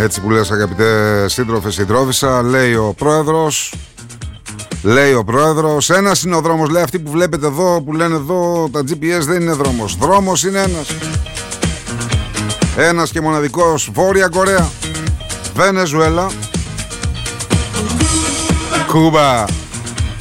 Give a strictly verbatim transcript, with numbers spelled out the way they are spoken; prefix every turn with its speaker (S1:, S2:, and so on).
S1: Έτσι που λες, αγαπητέ σύντροφε, συντρόφισσα, λέει ο πρόεδρος. Λέει ο πρόεδρος, ένας είναι ο δρόμος. Λέει αυτοί που βλέπετε εδώ, που λένε εδώ τα τζι πι ες δεν είναι δρόμος. Δρόμος είναι ένας. Ένας και μοναδικός. Βόρεια Κορέα, Βενεζουέλα, Κούμπα.